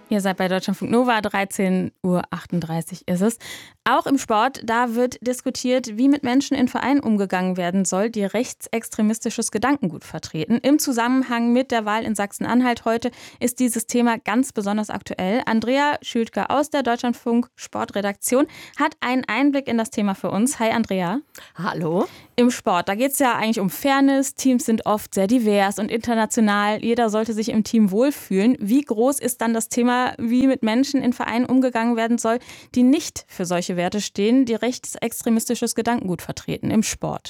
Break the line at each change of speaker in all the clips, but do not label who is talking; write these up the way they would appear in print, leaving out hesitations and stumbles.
Ihr seid bei Deutschlandfunk Nova, 13:38 Uhr ist es. Auch im Sport, da wird diskutiert, wie mit Menschen in Vereinen umgegangen werden soll, die rechtsextremistisches Gedankengut vertreten. Im Zusammenhang mit der Wahl in Sachsen-Anhalt heute ist dieses Thema ganz besonders aktuell. Andrea Schültke aus der Deutschlandfunk Sportredaktion hat einen Einblick in das Thema für uns. Hi Andrea.
Hallo.
Im Sport, da geht es ja eigentlich um Fairness. Teams sind oft sehr divers und international. Jeder sollte sich im Team wohlfühlen. Wie groß ist dann das Thema, wie mit Menschen in Vereinen umgegangen werden soll, die nicht für solche Werte stehen, die rechtsextremistisches Gedankengut vertreten im Sport?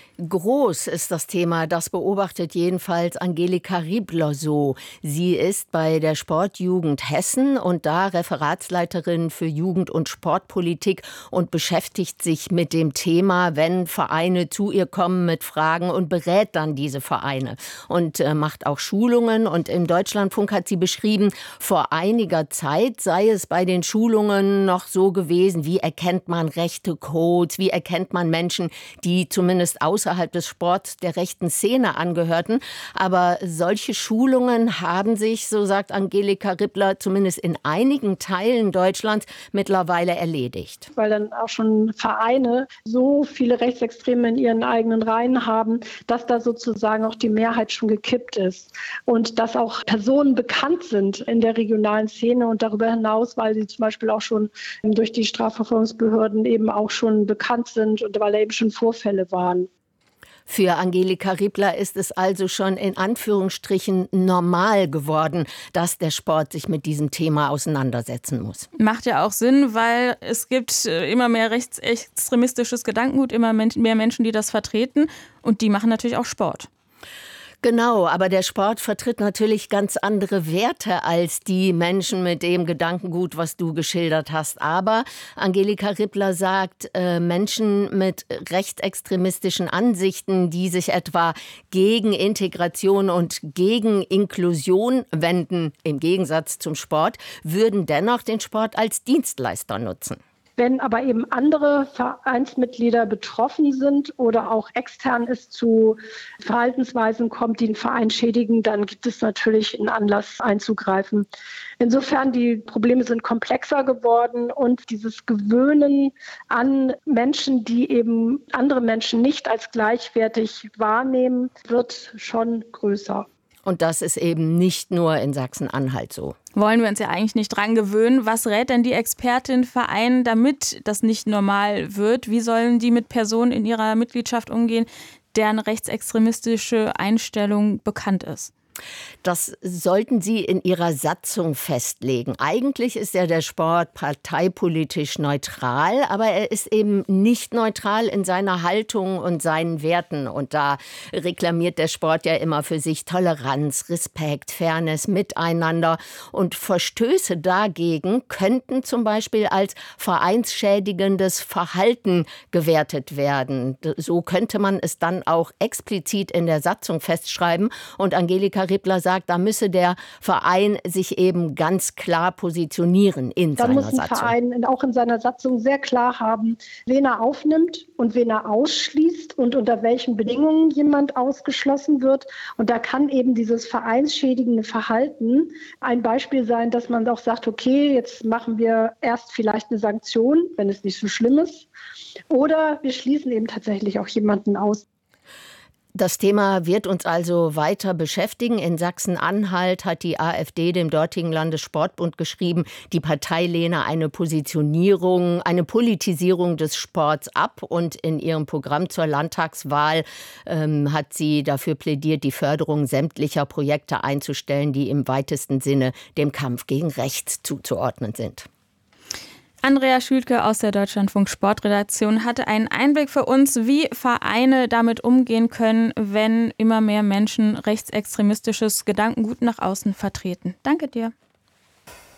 Groß ist das Thema, das beobachtet jedenfalls Angelika Riebler so. Sie ist bei der Sportjugend Hessen und da Referatsleiterin für Jugend- und Sportpolitik und beschäftigt sich mit dem Thema, wenn Vereine zu ihr kommen mit Fragen und berät dann diese Vereine und macht auch Schulungen. Und im Deutschlandfunk hat sie beschrieben, vor einiger Zeit sei es bei den Schulungen noch so gewesen, wie erkennt man rechte Codes, wie erkennt man Menschen, die zumindest außerhalb des Sports der rechten Szene angehörten. Aber solche Schulungen haben sich, so sagt Angelika Riebler, zumindest in einigen Teilen Deutschlands mittlerweile erledigt.
Weil dann auch schon Vereine so viele Rechtsextreme in ihren eigenen Reihen haben, dass da sozusagen auch die Mehrheit schon gekippt ist. Und dass auch Personen bekannt sind in der regionalen Szene und darüber hinaus, weil sie zum Beispiel auch schon durch die Strafverfolgungsbehörden eben auch schon bekannt sind und weil da eben schon Vorfälle waren.
Für Angelika Riebler ist es also schon in Anführungsstrichen normal geworden, dass der Sport sich mit diesem Thema auseinandersetzen muss.
Macht ja auch Sinn, weil es gibt immer mehr rechtsextremistisches Gedankengut, immer mehr Menschen, die das vertreten und die machen natürlich auch Sport.
Genau, aber der Sport vertritt natürlich ganz andere Werte als die Menschen mit dem Gedankengut, was du geschildert hast. Aber Angelika Riebler sagt, Menschen mit rechtsextremistischen Ansichten, die sich etwa gegen Integration und gegen Inklusion wenden, im Gegensatz zum Sport, würden dennoch den Sport als Dienstleister nutzen.
Wenn aber eben andere Vereinsmitglieder betroffen sind oder auch extern es zu Verhaltensweisen kommt, die den Verein schädigen, dann gibt es natürlich einen Anlass einzugreifen. Insofern, die Probleme sind komplexer geworden und dieses Gewöhnen an Menschen, die eben andere Menschen nicht als gleichwertig wahrnehmen, wird schon größer.
Und das ist eben nicht nur in Sachsen-Anhalt so.
Wollen wir uns ja eigentlich nicht dran gewöhnen. Was rät denn die Expertin Vereinen, damit das nicht normal wird? Wie sollen die mit Personen in ihrer Mitgliedschaft umgehen, deren rechtsextremistische Einstellung bekannt ist?
Das sollten Sie in Ihrer Satzung festlegen. Eigentlich ist ja der Sport parteipolitisch neutral, aber er ist eben nicht neutral in seiner Haltung und seinen Werten. Und da reklamiert der Sport ja immer für sich Toleranz, Respekt, Fairness, Miteinander. Und Verstöße dagegen könnten zum Beispiel als vereinsschädigendes Verhalten gewertet werden. So könnte man es dann auch explizit in der Satzung festschreiben. Und Angelika Riebler sagt, da müsse der Verein sich eben ganz klar positionieren in seiner Satzung. Da muss ein
Verein auch in seiner Satzung sehr klar haben, wen er aufnimmt und wen er ausschließt und unter welchen Bedingungen jemand ausgeschlossen wird. Und da kann eben dieses vereinsschädigende Verhalten ein Beispiel sein, dass man auch sagt, okay, jetzt machen wir erst vielleicht eine Sanktion, wenn es nicht so schlimm ist. Oder wir schließen eben tatsächlich auch jemanden aus.
Das Thema wird uns also weiter beschäftigen. In Sachsen-Anhalt hat die AfD dem dortigen Landessportbund geschrieben, die Partei lehne eine Politisierung des Sports ab. Und in ihrem Programm zur Landtagswahl hat sie dafür plädiert, die Förderung sämtlicher Projekte einzustellen, die im weitesten Sinne dem Kampf gegen rechts zuzuordnen sind.
Andrea Schültke aus der Deutschlandfunk Sportredaktion hatte einen Einblick für uns, wie Vereine damit umgehen können, wenn immer mehr Menschen rechtsextremistisches Gedankengut nach außen vertreten. Danke dir.